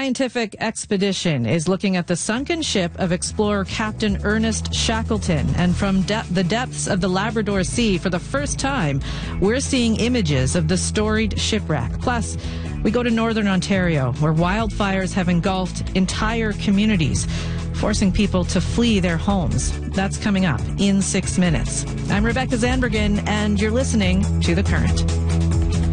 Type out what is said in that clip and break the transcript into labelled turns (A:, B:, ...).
A: scientific expedition is looking at the sunken ship of explorer Captain Ernest Shackleton. And from the depths of the Labrador Sea, for the first time, we're seeing images of the storied shipwreck. Plus, we go to northern Ontario, where wildfires have engulfed entire communities, forcing people to flee their homes. That's coming up in 6 minutes. I'm Rebecca Zandbergen, and you're listening to The Current.